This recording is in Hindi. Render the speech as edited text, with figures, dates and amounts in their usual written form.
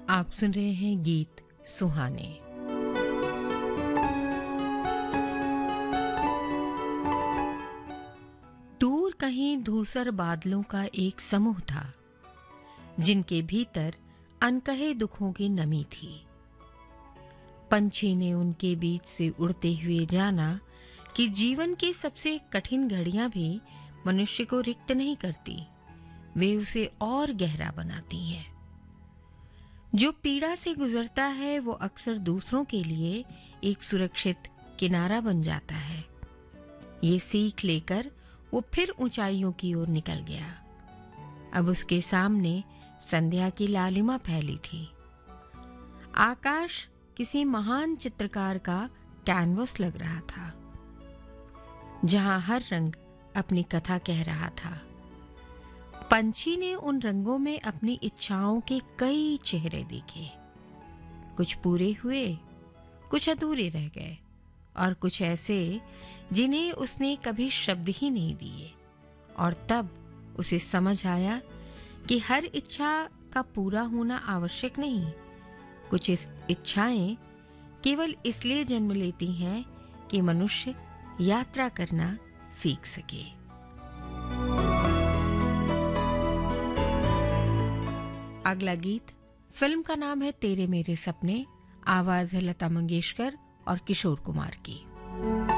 आप सुन रहे हैं गीत सुहाने। दूर कहीं धूसर बादलों का एक समूह था, जिनके भीतर अनकहे दुखों की नमी थी। पंछी ने उनके बीच से उड़ते हुए जाना कि जीवन की सबसे कठिन घड़ियां भी मनुष्य को रिक्त नहीं करती, वे उसे और गहरा बनाती हैं। जो पीड़ा से गुजरता है वो अक्सर दूसरों के लिए एक सुरक्षित किनारा बन जाता है। ये सीख लेकर वो फिर ऊंचाइयों की ओर निकल गया। अब उसके सामने संध्या की लालिमा फैली थी। आकाश किसी महान चित्रकार का कैनवस लग रहा था, जहां हर रंग अपनी कथा कह रहा था। पंछी ने उन रंगों में अपनी इच्छाओं के कई चेहरे देखे। कुछ पूरे हुए, कुछ अधूरे रह गए, और कुछ ऐसे जिन्हें उसने कभी शब्द ही नहीं दिए। और तब उसे समझ आया कि हर इच्छा का पूरा होना आवश्यक नहीं। कुछ इच्छाएं केवल इसलिए जन्म लेती हैं कि मनुष्य यात्रा करना सीख सके। अगला गीत, फिल्म का नाम है तेरे मेरे सपने, आवाज है लता मंगेशकर और किशोर कुमार की।